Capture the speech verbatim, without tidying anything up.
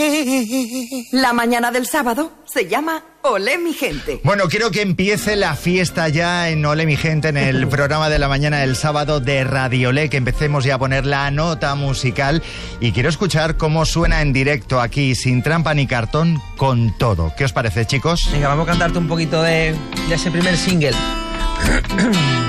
La mañana del sábado se llama Olé mi gente. Bueno, quiero que empiece la fiesta ya en Olé mi gente, en el programa de la mañana del sábado de Radio Olé, que empecemos ya a poner la nota musical y quiero escuchar cómo suena en directo aquí, sin trampa ni cartón, con todo. ¿Qué os parece, chicos? Venga, vamos a cantarte un poquito de, de ese primer single.